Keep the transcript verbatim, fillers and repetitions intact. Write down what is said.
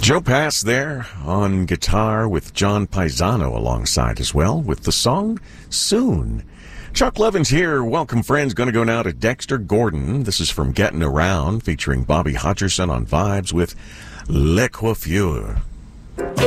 Joe Pass there on guitar with John Paisano alongside as well with the song Soon. Chuck Levins here. Welcome, friends. Going to go now to Dexter Gordon. This is from Getting Around, featuring Bobby Hutcherson on vibes with Le Coiffure.